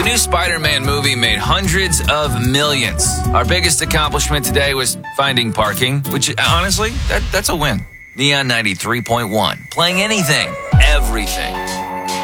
The new Spider-Man movie made hundreds of millions. Our biggest accomplishment today was finding parking, which honestly, that's a win. Neon 93.1, playing anything, everything.